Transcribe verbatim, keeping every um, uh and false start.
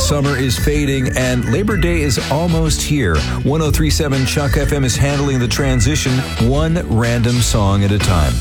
summer is fading and Labor Day is almost here. one oh three point seven Chuck F M is handling the transition one random song at a time.